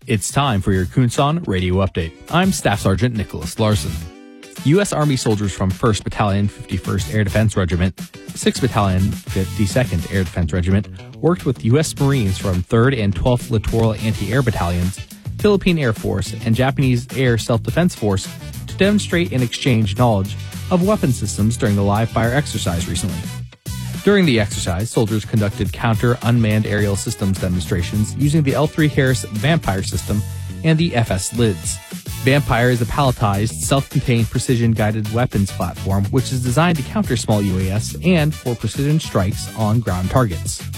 It's time for your Kunsan Radio Update. I'm Staff Sergeant Nicholas Larson. U.S. Army soldiers from 1st Battalion, 51st Air Defense Regiment, 6th Battalion, 52nd Air Defense Regiment worked with U.S. Marines from 3rd and 12th Littoral Anti-Air Battalions, Philippine Air Force, and Japanese Air Self-Defense Force to demonstrate and exchange knowledge of weapon systems during the live-fire exercise recently. During the exercise, soldiers conducted counter-unmanned aerial systems demonstrations using the L3 Harris Vampire system and the FS Lids. Vampire is a palletized, self-contained precision-guided weapons platform which is designed to counter small UAS and for precision strikes on ground targets.